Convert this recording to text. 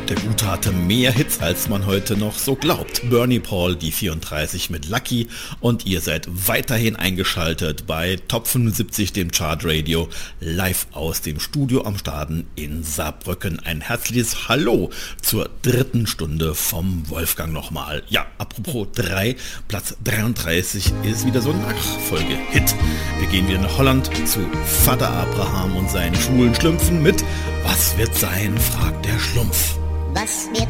Der Gute hatte mehr Hits, als man heute noch so glaubt. Bernie Paul, die 34 mit Lucky, und ihr seid weiterhin eingeschaltet bei Top 75, dem Chartradio, live aus dem Studio am Staden in Saarbrücken. Ein herzliches Hallo zur dritten Stunde vom Wolfgang nochmal. Ja, apropos 3, Platz 33 ist wieder so ein Nachfolge-Hit. Wir gehen wieder nach Holland zu Vater Abraham und seinen schwulen Schlümpfen mit "Was wird sein?", fragt der Schlumpf. Was wird